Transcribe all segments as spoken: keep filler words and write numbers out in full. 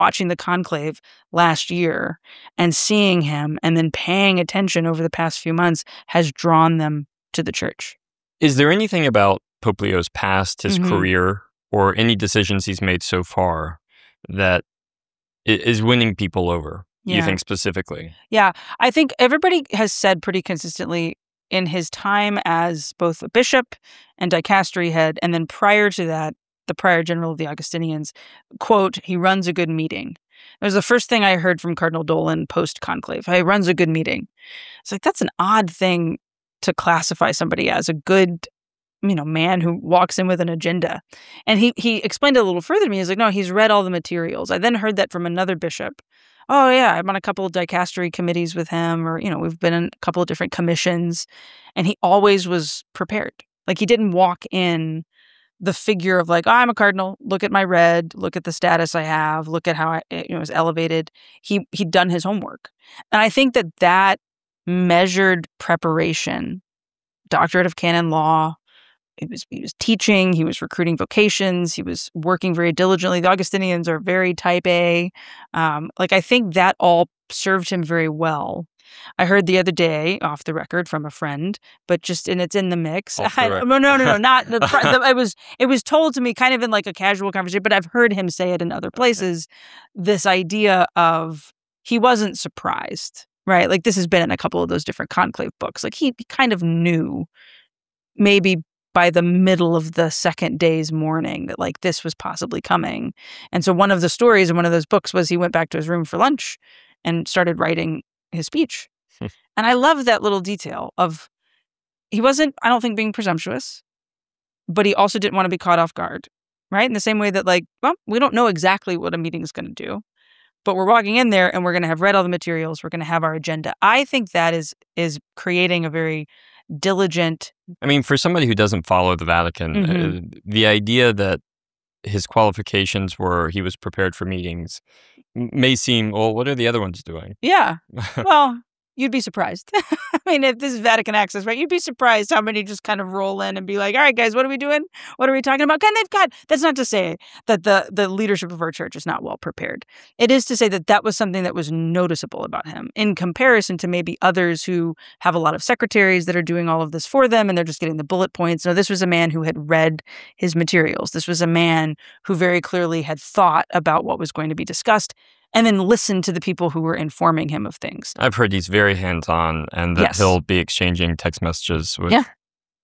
watching the conclave last year and seeing him and then paying attention over the past few months has drawn them to the church. Is there anything about Pope Leo's past, his Mhm. career, or any decisions he's made so far that i- is winning people over, you Yeah. think specifically? Yeah, I think everybody has said pretty consistently in his time as both a bishop and dicastery head, and then prior to that, the prior general of the Augustinians, quote, he runs a good meeting. It was the first thing I heard from Cardinal Dolan post-conclave. He runs a good meeting. It's like, that's an odd thing to classify somebody as, a good, you know, man who walks in with an agenda. And he he explained it a little further to me. He's like, no, he's read all the materials. I then heard that from another bishop. Oh, yeah, I'm on a couple of dicastery committees with him, or, you know, we've been in a couple of different commissions. And he always was prepared. Like, he didn't walk in the figure of like, oh, I'm a cardinal. Look at my red. Look at the status I have. Look at how I, you know, was elevated. He he'd done his homework, and I think that that measured preparation, doctorate of canon law. He was he was teaching. He was recruiting vocations. He was working very diligently. The Augustinians are very type A. Um, like I think that all served him very well. I heard the other day, off the record, from a friend, but just and it's in the mix. Off the I, record. no, no, no, no, not the, the. It was it was told to me kind of in like a casual conversation, but I've heard him say it in other places. This idea of he wasn't surprised, right? Like this has been in a couple of those different conclave books. Like he kind of knew, maybe by the middle of the second day's morning, that like this was possibly coming. And so one of the stories in one of those books was he went back to his room for lunch and started writing his speech. And I love that little detail of he wasn't, I don't think, being presumptuous, but he also didn't want to be caught off guard, right? In the same way that like, well, we don't know exactly what a meeting is going to do, but we're walking in there and we're going to have read all the materials. We're going to have our agenda. I think that is is creating a very diligent. I mean, for somebody who doesn't follow the Vatican, Mhm. uh, the idea that his qualifications were he was prepared for meetings m- may seem, well, what are the other ones doing? Yeah. Well, you'd be surprised. I mean, if this is Vatican Access, right? You'd be surprised how many just kind of roll in and be like, all right, guys, what are we doing? What are we talking about? And they've got, that's not to say that the, the leadership of our church is not well prepared. It is to say that that was something that was noticeable about him in comparison to maybe others who have a lot of secretaries that are doing all of this for them and they're just getting the bullet points. No, this was a man who had read his materials. This was a man who very clearly had thought about what was going to be discussed and then listen to the people who were informing him of things. I've heard he's very hands-on and that Yes. he'll be exchanging text messages with Yeah.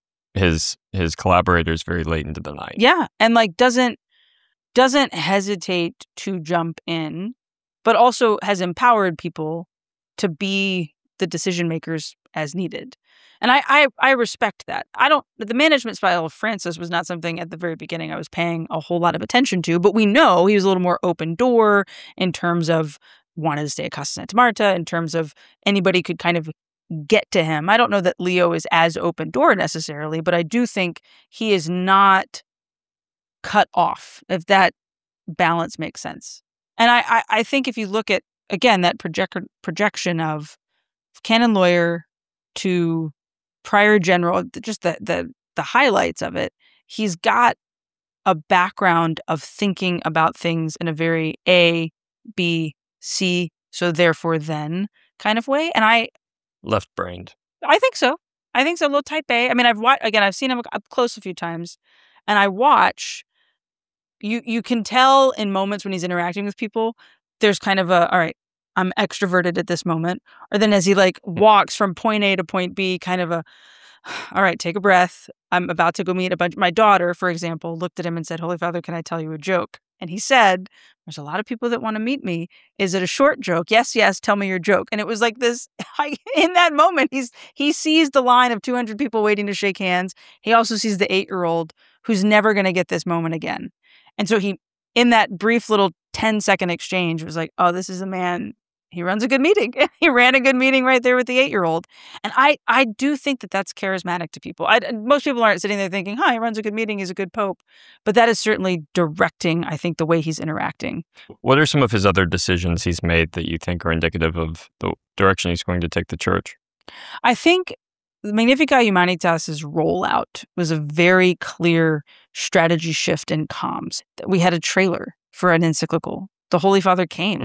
his his collaborators very late into the night. Yeah, and like doesn't doesn't hesitate to jump in, but also has empowered people to be the decision makers as needed. And I, I I respect that. I don't the management style of Francis was not something at the very beginning I was paying a whole lot of attention to, but we know he was a little more open door in terms of wanted to stay at Casa Santa Marta, in terms of anybody could kind of get to him. I don't know that Leo is as open door necessarily, but I do think he is not cut off, if that balance makes sense. And I, I, I think if you look at, again, that project, projection of canon lawyer to prior general, just the, the the highlights of it, he's got a background of thinking about things in a very A, B, C, so therefore then kind of way. And I, Left-brained. I think so. I think so. A little type A. I mean, I've watched, again, I've seen him up close a few times, and I watch. You you can tell in moments when he's interacting with people, there's kind of a, all right, I'm extroverted at this moment. Or then as he like walks from point A to point B, kind of a, all right, take a breath. I'm about to go meet a bunch. My daughter, for example, looked at him and said, Holy Father, can I tell you a joke? And he said, there's a lot of people that want to meet me. Is it a short joke? Yes, yes, tell me your joke. And it was like this, in that moment, he's he sees the line of two hundred people waiting to shake hands. He also sees the eight-year-old who's never going to get this moment again. And so he, in that brief little ten second exchange, was like, oh, this is a man. He runs a good meeting. He ran a good meeting right there with the eight-year-old. And I, I do think that that's charismatic to people. I, most people aren't sitting there thinking, huh, he runs a good meeting. He's a good pope. But that is certainly directing, I think, the way he's interacting. What are some of his other decisions he's made that you think are indicative of the direction he's going to take the church? I think Magnificat Humanitas' rollout was a very clear strategy shift in comms. We had a trailer for an encyclical the Holy Father came.